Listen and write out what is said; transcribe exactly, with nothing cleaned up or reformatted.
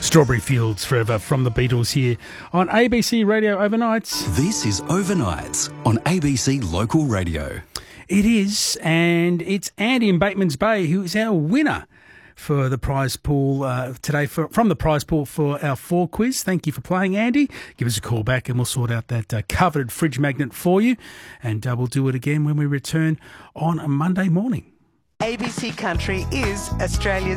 Strawberry Fields Forever from the Beatles here on A B C Radio Overnights. This is Overnights on A B C Local Radio. It is, and it's Andy in Bateman's Bay who is our winner for the prize pool uh, today, for, from the prize pool for our four quiz. Thank you for playing, Andy. Give us a call back and we'll sort out that uh, coveted fridge magnet for you, and uh, we'll do it again when we return on a Monday morning. A B C Country is Australia's